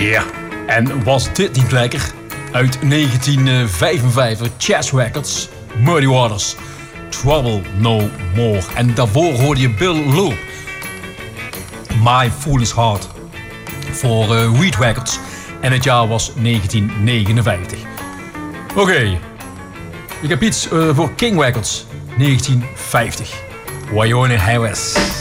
Ja, en was dit niet lekker? Uit 1955, Chess Records, Muddy Waters, Trouble No More. En daarvoor hoorde je Bill Loop, My Foolish Heart, voor Weed Records. En het jaar was 1959. Oké, ik heb iets voor King Records, 1950. Wyona Harris.